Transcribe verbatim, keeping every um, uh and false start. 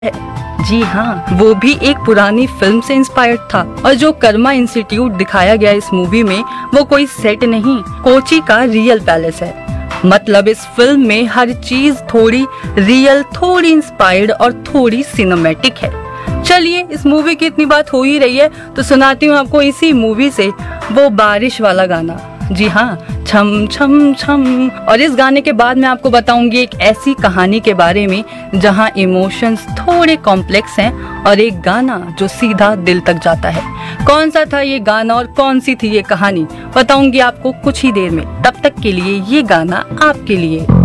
है। जी हाँ, वो भी एक पुरानी फिल्म से इंस्पायर्ड था। और जो कर्मा इंस्टीट्यूट दिखाया गया इस मूवी में, वो कोई सेट नहीं, कोची का रियल पैलेस है। मतलब इस फिल्म में हर चीज थोड़ी रियल, थोड़ी इंस्पायर्ड और थोड़ी सिनेमैटिक है। चलिए, इस मूवी की इतनी बात हो ही रही है तो सुनाती हूँ आपको इसी मूवी से वो बारिश वाला गाना। जी हाँ, छम छम छम। और इस गाने के बाद मैं आपको बताऊंगी एक ऐसी कहानी के बारे में जहाँ इमोशंस थोड़े कॉम्प्लेक्स हैं और एक गाना जो सीधा दिल तक जाता है। कौन सा था ये गाना और कौन सी थी ये कहानी, बताऊंगी आपको कुछ ही देर में। तब तक के लिए ये गाना आपके लिए।